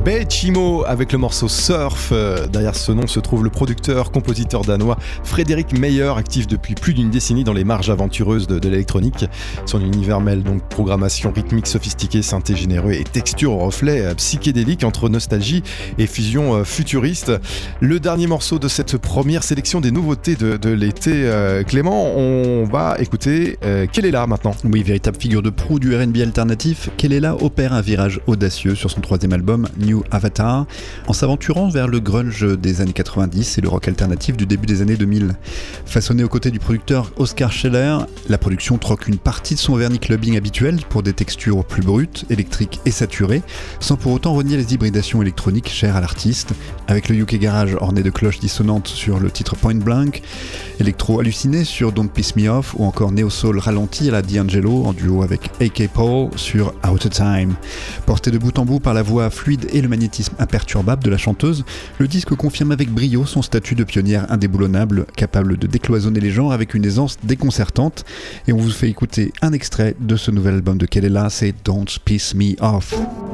Chimo avec le morceau Surf. Derrière ce nom se trouve le producteur-compositeur danois Frédéric Meyer, actif depuis plus d'une décennie dans les marges aventureuses de l'électronique. Son univers mêle donc programmation rythmique sophistiquée, synthé généreux et texture au reflet psychédélique entre nostalgie et fusion futuriste. Le dernier morceau de cette première sélection des nouveautés de l'été, Clément, on va écouter Kelela maintenant. Oui, véritable figure de proue du R&B alternatif, Kelela opère un virage audacieux sur son troisième album New Avatar, en s'aventurant vers le grunge des années 90 et le rock alternatif du début des années 2000. Façonné aux côtés du producteur Oscar Scheller, la production troque une partie de son vernis clubbing habituel pour des textures plus brutes, électriques et saturées, sans pour autant renier les hybridations électroniques chères à l'artiste, avec le UK Garage orné de cloches dissonantes sur le titre Point Blank, électro halluciné sur Don't Piss Me Off ou encore néo-soul ralenti à la D'Angelo en duo avec A.K. Paul sur Out of Time. Porté de bout en bout par la voix fluide et le magnétisme imperturbable de la chanteuse, le disque confirme avec brio son statut de pionnière indéboulonnable, capable de décloisonner les genres avec une aisance déconcertante. Et on vous fait écouter un extrait de ce nouvel album de Kelela, c'est Don't Piss Me Off.